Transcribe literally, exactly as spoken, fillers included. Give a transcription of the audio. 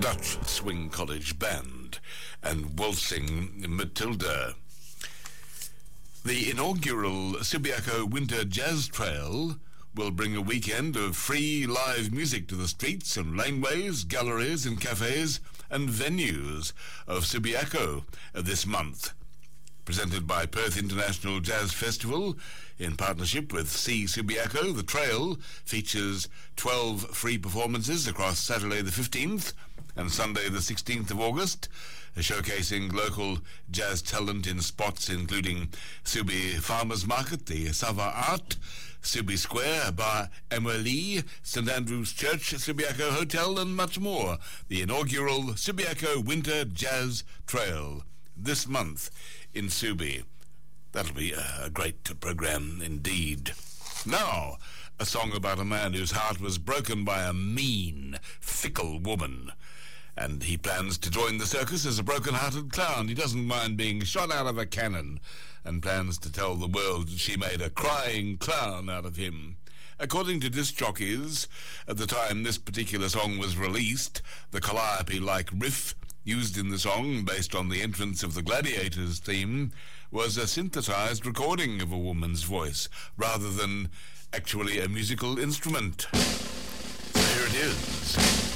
Dutch Swing College Band and Waltzing Matilda. The inaugural Subiaco Winter Jazz Trail will bring a weekend of free live music to the streets and laneways, galleries and cafes and venues of Subiaco this month. Presented by Perth International Jazz Festival in partnership with C. Subiaco, the trail features twelve free performances across Saturday the fifteenth and Sunday the sixteenth of August, showcasing local jazz talent in spots including Subi Farmers Market, the Sava Art, Subi Square, Bar Emily, St Andrew's Church, Subiaco Hotel and much more. The inaugural Subiaco Winter Jazz Trail this month in Subi. That'll be a great program indeed. Now, a song about a man whose heart was broken by a mean, fickle woman. And he plans to join the circus as a broken-hearted clown. He doesn't mind being shot out of a cannon and plans to tell the world that she made a crying clown out of him. According to disc jockeys, at the time this particular song was released, the calliope-like riff used in the song, based on the entrance of the Gladiators theme, was a synthesized recording of a woman's voice, rather than actually a musical instrument. So here it is.